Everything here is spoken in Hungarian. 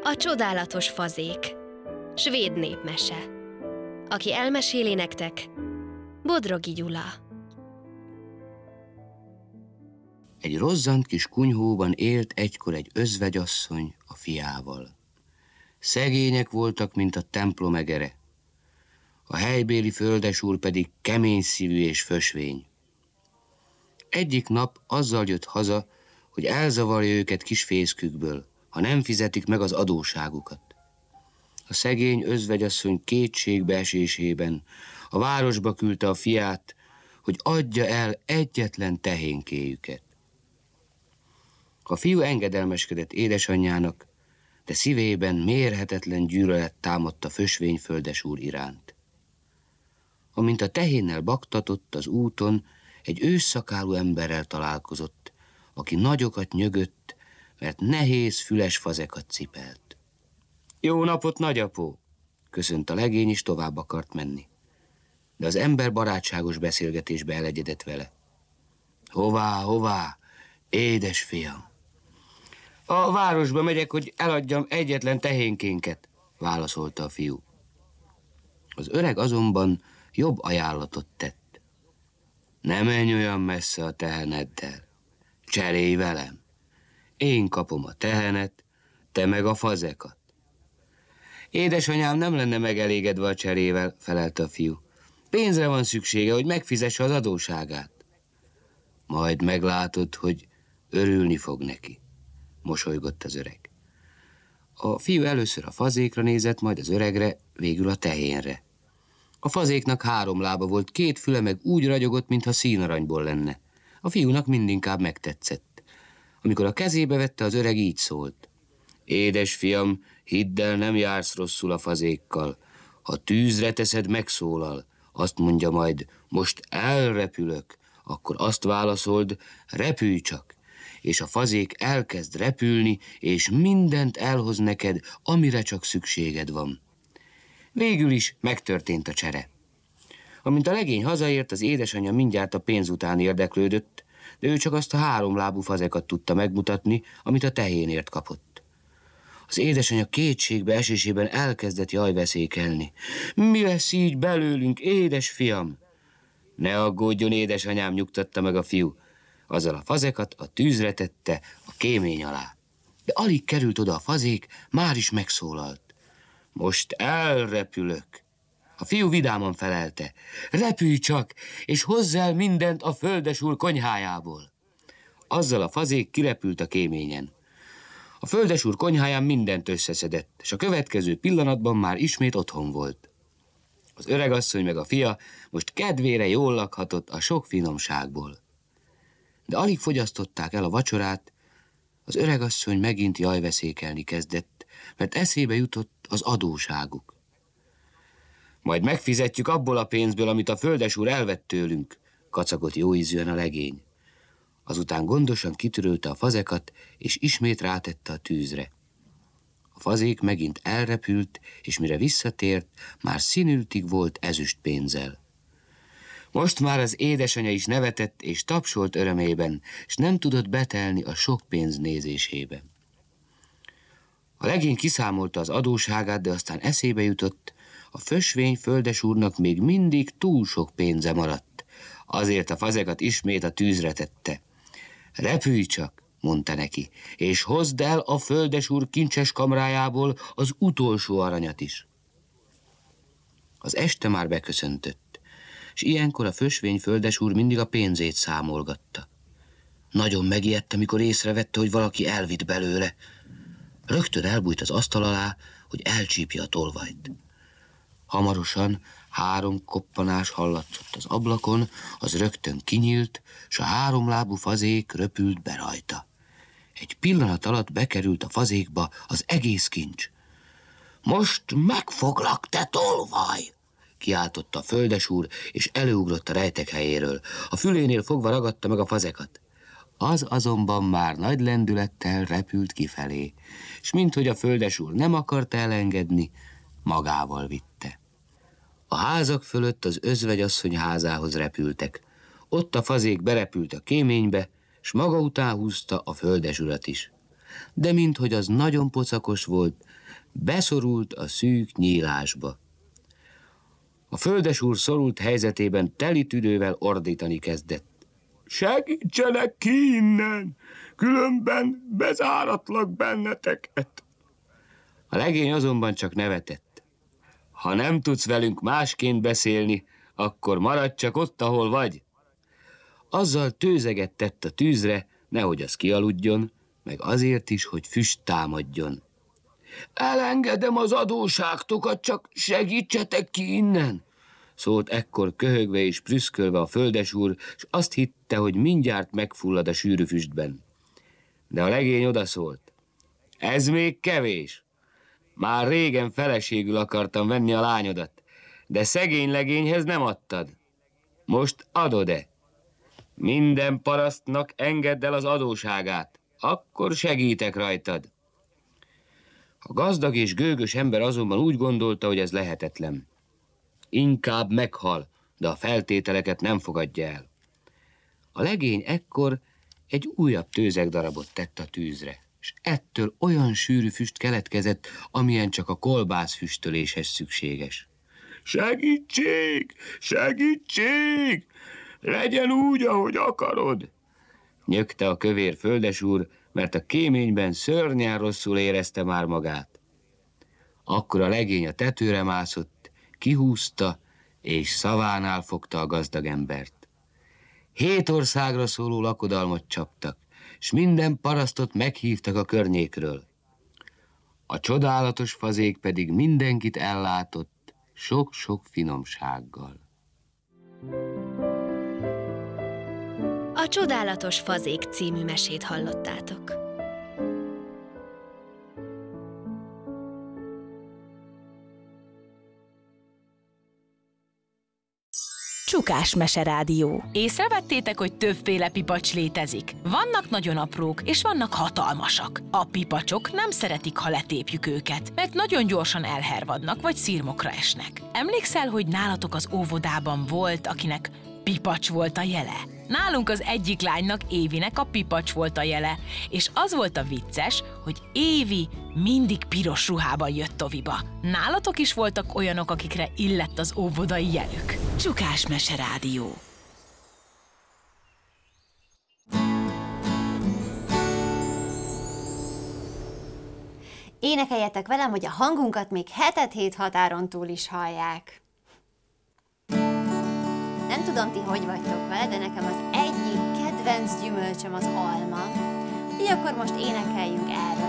A csodálatos fazék. Svéd népmese. Aki elmeséli nektek, Bodrogi Gyula. Egy rozzant kis kunyhóban élt egykor egy özvegyasszony a fiával. Szegények voltak, mint a templom egere. A helybéli földesúr pedig kemény szívű és fösvény. Egyik nap azzal jött haza, hogy elzavarja őket kis fészkükből, ha nem fizetik meg az adósságukat. A szegény özvegyasszony kétségbeesésében a városba küldte a fiát, hogy adja el egyetlen tehénkéjüket. A fiú engedelmeskedett édesanyjának, de szívében mérhetetlen gyűlölet támadt a fösvény földesúr iránt. Amint a tehénnel baktatott az úton, egy ősszakálú emberrel találkozott, aki nagyokat nyögött, mert nehéz füles fazekat cipelt. Jó napot, nagyapó! Köszönt a legény, és tovább akart menni. De az ember barátságos beszélgetésbe elegyedett vele. Hová, édes fiam? A városba megyek, hogy eladjam egyetlen tehénkénket, válaszolta a fiú. Az öreg azonban jobb ajánlatot tett. Ne menj olyan messze a teheneddel, cserélj velem. Én kapom a tehenet, te meg a fazekat. Édesanyám nem lenne megelégedve a cserével, felelte a fiú. Pénzre van szüksége, hogy megfizesse az adósságát. Majd meglátod, hogy örülni fog neki, mosolygott az öreg. A fiú először a fazékra nézett, majd az öregre, végül a tehénre. A fazéknak 3 lába volt, 2 füle meg úgy ragyogott, mintha színaranyból lenne. A fiúnak mindinkább megtetszett. Amikor a kezébe vette, az öreg így szólt. Édes fiam, hidd el, nem jársz rosszul a fazékkal. Ha tűzre teszed, megszólal. Azt mondja majd, most elrepülök. Akkor azt válaszold, repülj csak. És a fazék elkezd repülni, és mindent elhoz neked, amire csak szükséged van. Végül is megtörtént a csere. Amint a legény hazaért, az édesanyja mindjárt a pénz után érdeklődött, de ő csak azt a 3 lábú fazekat tudta megmutatni, amit a tehénért kapott. Az édesanyja kétségbe esésében elkezdett jajveszékelni. Mi lesz így belőlünk, édes fiam? Ne aggódjon, édesanyám, nyugtatta meg a fiú. Azzal a fazekat a tűzre tette a kémény alá. De alig került oda a fazék, már is megszólalt. Most elrepülök. A fiú vidáman felelte. Repülj csak, és hozz el mindent a földesúr konyhájából. Azzal a fazék kirepült a kéményen. A földesúr konyháján mindent összeszedett, és a következő pillanatban már ismét otthon volt. Az öregasszony meg a fia most kedvére jól lakhatott a sok finomságból. De alig fogyasztották el a vacsorát, az öregasszony megint jajveszékelni kezdett, mert eszébe jutott az adóságuk. Majd megfizetjük abból a pénzből, amit a földesúr elvett tőlünk, kacagott jóízűen a legény. Azután gondosan kitörölte a fazekat, és ismét rátette a tűzre. A fazék megint elrepült, és mire visszatért, már színültig volt ezüstpénzzel. Most már az édesanyja is nevetett és tapsolt örömében, és nem tudott betelni a sok pénz nézésébe. A legény kiszámolta az adóságát, de aztán eszébe jutott, a fösvény földesúrnak még mindig túl sok pénze maradt. Azért a fazekat ismét a tűzre tette. Repülj csak, mondta neki, és hozd el a földesúr kincses kamrájából az utolsó aranyat is. Az este már beköszöntött, és ilyenkor a fösvény földesúr mindig a pénzét számolgatta. Nagyon megijedt, amikor észrevette, hogy valaki elvitt belőle. Rögtön elbújt az asztal alá, hogy elcsípje a tolvajt. Hamarosan 3 koppanás hallatszott az ablakon, az rögtön kinyílt, s a 3 lábú fazék röpült be rajta. Egy pillanat alatt bekerült a fazékba az egész kincs. Most megfoglak, te tolvaj! Kiáltotta a földesúr, és előugrott a rejtek helyéről. A fülénél fogva ragadta meg a fazekat. Az azonban már nagy lendülettel repült kifelé, s minthogy a földesúr nem akarta elengedni, magával vitte. A házak fölött az özvegyasszony házához repültek. Ott a fazék berepült a kéménybe, s maga után húzta a földesurat is. de minthogy az nagyon pocakos volt, beszorult a szűk nyílásba. A földesúr szorult helyzetében teli tüdővel ordítani kezdett. Segítsenek ki innen, különben bezáratlak benneteket. A legény azonban csak nevetett. Ha nem tudsz velünk másként beszélni, akkor maradj csak ott, ahol vagy. Azzal tőzeget tett a tűzre, nehogy az kialudjon, meg azért is, hogy füst támadjon. Elengedem az adóságtokat, csak segítsetek ki innen, szólt ekkor köhögve és prüszkölve a földesúr, s azt hitte, hogy mindjárt megfullad a sűrű füstben. De a legény odaszólt. Ez még kevés. Már régen feleségül akartam venni a lányodat, de szegény legényhez nem adtad. Most adod-e? Minden parasztnak engedd el az adóságát, akkor segítek rajtad. A gazdag és gőgös ember azonban úgy gondolta, hogy ez lehetetlen. Inkább meghal, de a feltételeket nem fogadja el. A legény ekkor egy újabb tőzegdarabot tett a tűzre, és ettől olyan sűrű füst keletkezett, amilyen csak a kolbász füstöléshez szükséges. Segítség! Segítség! Legyen úgy, ahogy akarod! Nyögte a kövér földesúr, mert a kéményben szörnyen rosszul érezte már magát. Akkor a legény a tetőre mászott, kihúzta, és szavánál fogta a gazdag embert. 7 országra szóló lakodalmat csaptak, s minden parasztot meghívtak a környékről. A csodálatos fazék pedig mindenkit ellátott sok-sok finomsággal. A Csodálatos Fazék című mesét hallottátok. Csukás Meserádió. Észrevettétek, hogy többféle pipacs létezik? Vannak nagyon aprók, és vannak hatalmasak. A pipacsok nem szeretik, ha letépjük őket, mert nagyon gyorsan elhervadnak, vagy szirmokra esnek. Emlékszel, hogy nálatok az óvodában volt, akinek pipacs volt a jele? Nálunk az egyik lánynak, Évinek a pipacs volt a jele, és az volt a vicces, hogy Évi mindig piros ruhában jött toviba. Nálatok is voltak olyanok, akikre illett az óvodai jelük. Csukás Meserádió. Énekeljetek velem, hogy a hangunkat még 7 határon túl is hallják. Nem tudom, ti hogy vagytok vele, de nekem az egyik kedvenc gyümölcsöm az alma. Így akkor most énekeljünk erről.